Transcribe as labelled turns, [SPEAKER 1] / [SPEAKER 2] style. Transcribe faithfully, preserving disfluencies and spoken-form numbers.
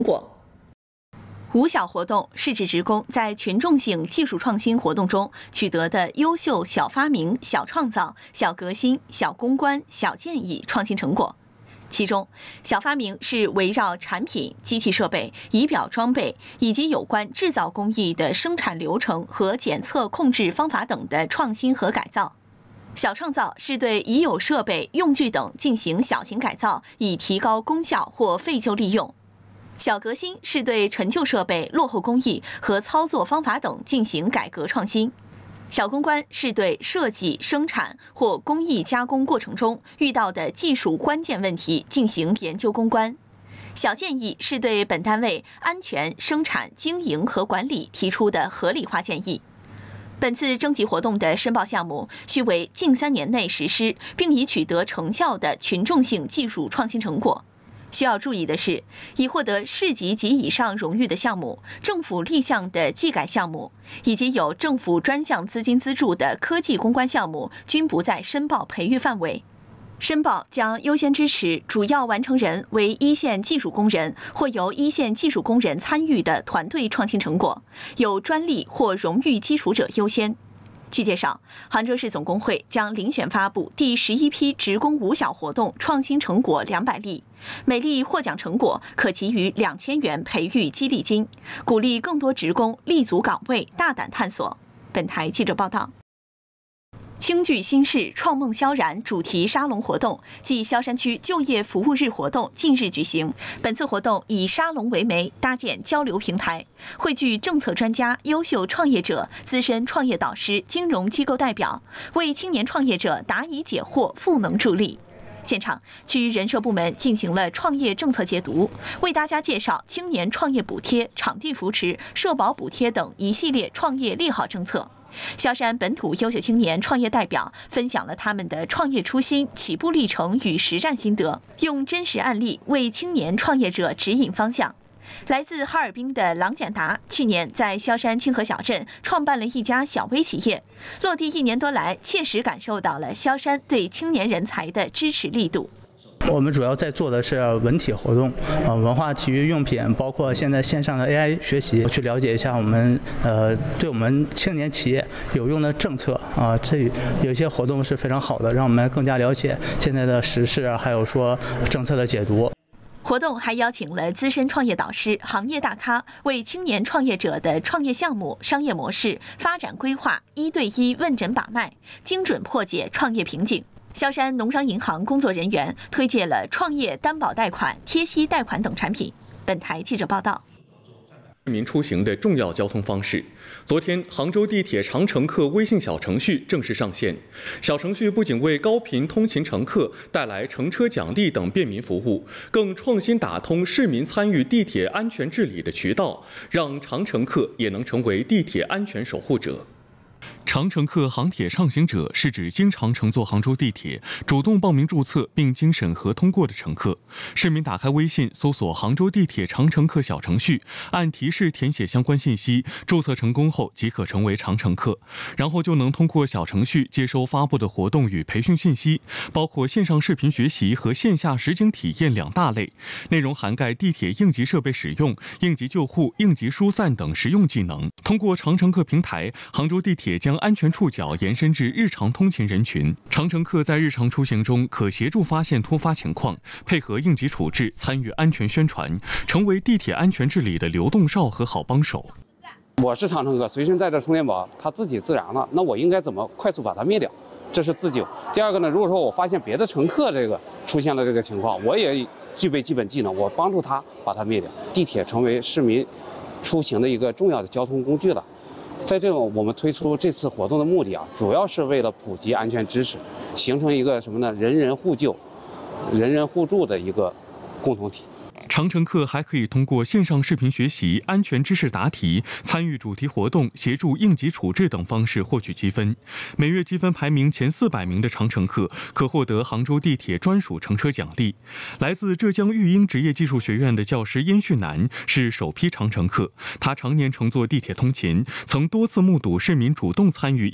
[SPEAKER 1] 果。五小活动是指职工在群众性技术创新活动中取得的优秀小发明、小创造、小革新、小攻关、小建议创新成果。其中，小发明是围绕产品、机器设备、仪表装备以及有关制造工艺的生产流程和检测控制方法等的创新和改造。小创造是对已有设备、用具等进行小型改造，以提高功效或废旧利用。小革新是对陈旧设备、落后工艺和操作方法等进行改革创新。小攻关是对设计、生产或工艺加工过程中遇到的技术关键问题进行研究攻关。小建议是对本单位安全生产、经营和管理提出的合理化建议。本次征集活动的申报项目须为近三年内实施并已取得成效的群众性技术创新成果。需要注意的是，已获得市级及以上荣誉的项目、政府立项的技改项目，以及有政府专项资金资助的科技攻关项目，均不在申报培育范围。申报将优先支持主要完成人为一线技术工人或由一线技术工人参与的团队创新成果，有专利或荣誉基础者优先。据介绍，杭州市总工会将遴选发布第十一批职工五小活动创新成果两百例，每例获奖成果可给予两千元培育激励金，鼓励更多职工立足岗位，大胆探索。本台记者报道。轻聚新事，创梦萧然主题沙龙活动暨萧山区就业服务日活动近日举行。本次活动以沙龙为媒，搭建交流平台，汇聚政策专家、优秀创业者、资深创业导师、金融机构代表，为青年创业者答疑解惑、赋能助力。现场，区人社部门进行了创业政策解读，为大家介绍青年创业补贴、场地扶持、社保补贴等一系列创业利好政策。萧山本土优秀青年创业代表分享了他们的创业初心、起步历程与实战心得，用真实案例为青年创业者指引方向。来自哈尔滨的郎简达去年在萧山清河小镇创办了一家小微企业，落地一年多来，切实感受到了萧山对青年人才的支持力度。
[SPEAKER 2] 我们主要在做的是文体活动，呃，文化体育用品，包括现在线上的 A I 学习，去了解一下我们呃对我们青年企业有用的政策啊。这有些活动是非常好的，让我们更加了解现在的时事，还有说政策的解读。
[SPEAKER 1] 活动还邀请了资深创业导师、行业大咖，为青年创业者的创业项目、商业模式、发展规划一对一问诊把脉，精准破解创业瓶颈。萧山农商银行工作人员推介了创业担保贷款、贴息贷款等产品。本台记者报道。
[SPEAKER 3] 市民出行的重要交通方式。昨天，杭州地铁长乘客微信小程序正式上线。小程序不仅为高频通勤乘客带来乘车奖励等便民服务，更创新打通市民参与地铁安全治理的渠道，让长乘客也能成为地铁安全守护者。长乘客杭铁畅行者是指经常乘坐杭州地铁、主动报名注册并经审核通过的乘客。市民打开微信，搜索杭州地铁长乘客小程序，按提示填写相关信息，注册成功后即可成为长乘客，然后就能通过小程序接收发布的活动与培训信息，包括线上视频学习和线下实景体验两大类，内容涵盖地铁应急设备使用、应急救护、应急疏散等实用技能。通过长乘客平台，杭州地铁将安全触角延伸至日常通勤人群，长乘客在日常出行中可协助发现突发情况，配合应急处置，参与安全宣传，成为地铁安全治理的流动哨和好帮手。
[SPEAKER 4] 我是长乘客，随身带着充电宝，它自己自燃了，那我应该怎么快速把它灭掉？这是自救。第二个呢，如果说我发现别的乘客这个出现了这个情况，我也具备基本技能，我帮助他把它灭掉。地铁成为市民出行的一个重要的交通工具了。在这种我们推出这次活动的目的啊，主要是为了普及安全知识，形成一个什么呢？人人互救、人人互助的一个共同体。
[SPEAKER 3] 长乘客还可以通过线上视频学习、安全知识答题、参与主题活动、协助应急处置等方式获取积分。每月积分排名前四百名的长乘客可获得杭州地铁专属乘车奖励。来自浙江育英职业技术学院的教师殷旭南是首批长乘客，他常年乘坐地铁通勤，曾多次目睹市民主动参与